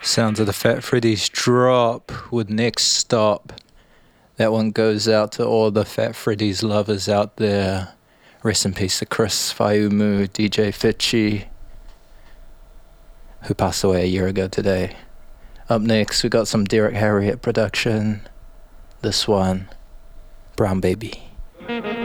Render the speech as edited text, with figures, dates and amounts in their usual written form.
Sounds of the Fat Freddy's drop with Next Stop. That one goes out to all the Fat Freddy's lovers out there. Rest in peace to Chris Fayumu, DJ Fitchy, who passed away a year ago today. Up next, we got some Derek Harriott production. This one, Brown Baby.